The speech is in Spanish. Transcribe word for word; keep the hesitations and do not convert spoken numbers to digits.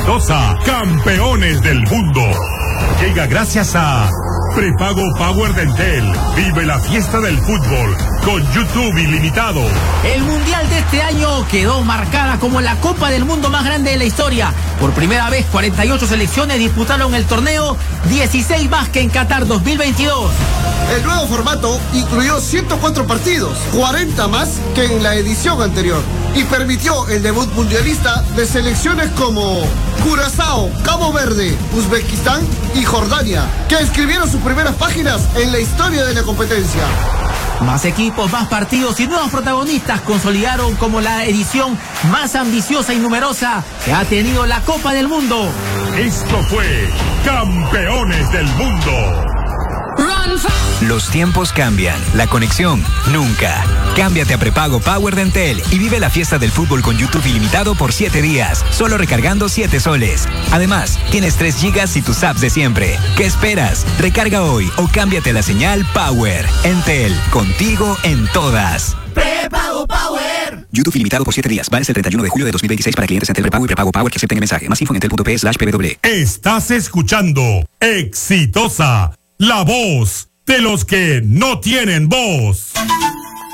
Exitosa, campeones del mundo. Llega gracias a Prepago Power de Entel. Vive la fiesta del fútbol con YouTube ilimitado. El Mundial de este año quedó marcada como la Copa del Mundo más grande de la historia. Por primera vez, cuarenta y ocho selecciones disputaron el torneo, dieciséis más que en Qatar dos mil veintidós. El nuevo formato incluyó ciento cuatro partidos, cuarenta más que en la edición anterior, y permitió el debut mundialista de selecciones como Curazao, Cabo Verde, Uzbekistán y Jordania, que escribieron sus primeras páginas en la historia de la competencia. Más equipos, más partidos y nuevos protagonistas consolidaron como la edición más ambiciosa y numerosa que ha tenido la Copa del Mundo. Esto fue Campeones del Mundo. Los tiempos cambian, la conexión nunca. Cámbiate a prepago Power de Entel y vive la fiesta del fútbol con YouTube ilimitado por siete días, solo recargando siete soles. Además, tienes tres gigas y tus apps de siempre. ¿Qué esperas? Recarga hoy o cámbiate la señal Power. Entel, contigo en todas. ¡Prepago Power! YouTube ilimitado por siete días. Vale el treinta y uno de julio de dos mil veintiséis para clientes Entel Prepago y Prepago Power que acepten el mensaje. Más info en entel.p slash pw. Estás escuchando Exitosa, la voz de los que no tienen voz.